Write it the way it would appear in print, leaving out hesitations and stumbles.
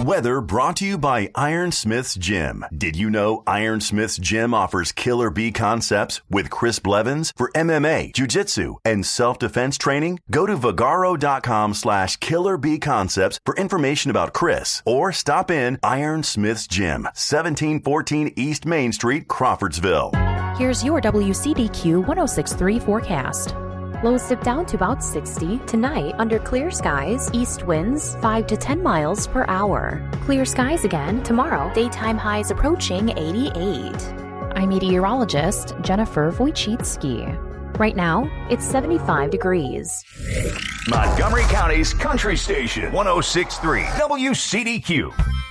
Weather brought to you by Ironsmith's Gym. Did you know Ironsmith's Gym offers Killer Bee concepts with Chris Blevins for MMA, jiu-jitsu, and self-defense training? Go to Vagaro.com/Killer Bee concepts for information about Chris, or stop in Ironsmith's Gym, 1714 East Main Street, Crawfordsville. Here's your WCDQ 106.3 forecast. Lows dip down to about 60 tonight under clear skies, east winds 5 to 10 miles per hour. Clear skies again tomorrow, daytime highs approaching 88. I'm meteorologist Jennifer Wojcicki. Right now, it's 75 degrees. Montgomery County's Country Station, 106.3 WCDQ.